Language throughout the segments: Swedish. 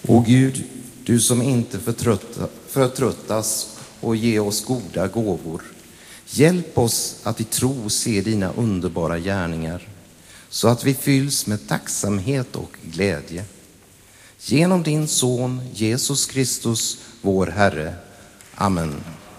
O Gud, du som inte förtröttas och ge oss goda gåvor. Hjälp oss att i tro se dina underbara gärningar, så att vi fylls med tacksamhet och glädje. Genom din son Jesus Kristus, vår Herre. Amen.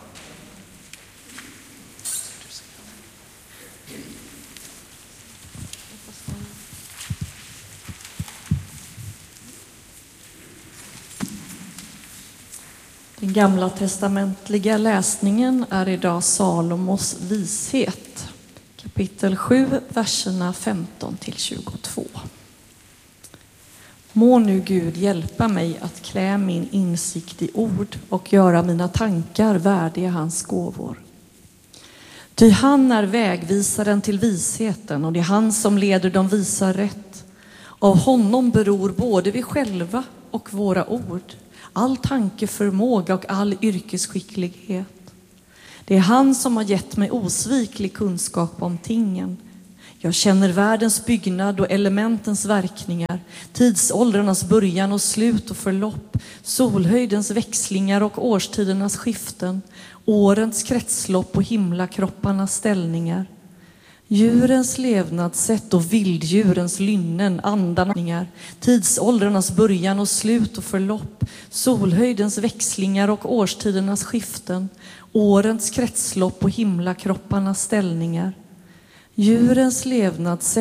Den gamla testamentliga läsningen är idag Salomos vishet, kapitel 7, verserna 15-22. Må nu Gud hjälpa mig att klä min insikt i ord och göra mina tankar värdiga hans gåvor. Ty han är vägvisaren till visheten, och det är han som leder de visa rätt. Av honom beror både vi själva och våra ord, all tankeförmåga och all yrkesskicklighet. Det är han som har gett mig osviklig kunskap om tingen. Jag känner världens byggnad och elementens verkningar, tidsåldrarnas början och slut och förlopp, solhöjdens växlingar och årstidernas skiften, årens kretslopp och himlakropparnas ställningar. Djurens levnadssätt och vilddjurens lynnen, andarningar, tidsåldrarnas början och slut och förlopp, solhöjdens växlingar och årstidernas skiften, årens kretslopp och himlakropparnas ställningar. Djurens levnadssätt